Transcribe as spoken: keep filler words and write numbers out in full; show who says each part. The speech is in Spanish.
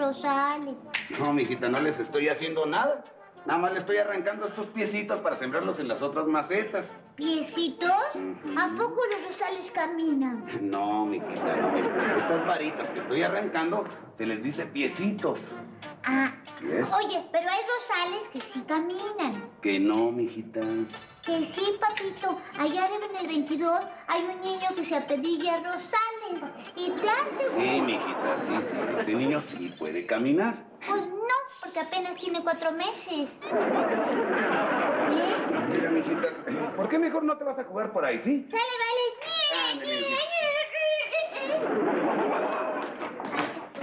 Speaker 1: rosales.
Speaker 2: No, mijita, no les estoy haciendo nada. Nada más le estoy arrancando estos piecitos para sembrarlos en las otras macetas.
Speaker 1: ¿Piecitos?
Speaker 2: Uh-huh.
Speaker 1: ¿A poco los rosales caminan?
Speaker 2: No, mijita, no. Estas varitas que estoy arrancando se les dice piecitos.
Speaker 1: Ah,
Speaker 2: ¿Yes?
Speaker 1: Oye, pero hay rosales que sí caminan.
Speaker 2: Que no, mijita.
Speaker 1: Que sí, papito. Allá arriba en el veintidós hay un niño que se apellida Rosales. Y te aseguro...
Speaker 2: Sí, mijita, sí, sí. Ese niño sí puede caminar.
Speaker 1: Pues no, porque apenas tiene cuatro meses.
Speaker 2: Mira, mijita, ¿por qué mejor no te vas a jugar por ahí, sí?
Speaker 1: Sale